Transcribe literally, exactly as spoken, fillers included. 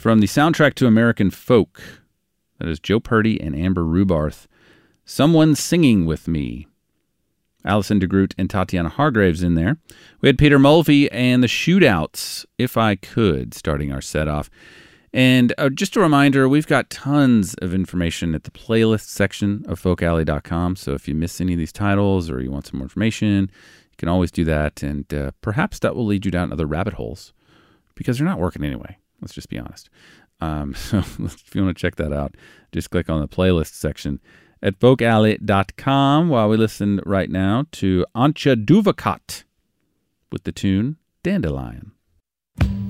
From the soundtrack to American Folk, that is Joe Purdy and Amber Rubarth. Someone Singing With Me. Alison DeGroot and Tatiana Hargraves in there. We had Peter Mulvey and the Shootouts, If I Could, starting our set off. And uh, just a reminder, we've got tons of information at the playlist section of folk alley dot com. So if you miss any of these titles or you want some more information, you can always do that. And uh, perhaps that will lead you down other rabbit holes because they're not working anyway. Let's just be honest. Um, so if you want to check that out, just click on the playlist section at folk alley dot com while we listen right now to Antje Duvakot with the tune Dandelion.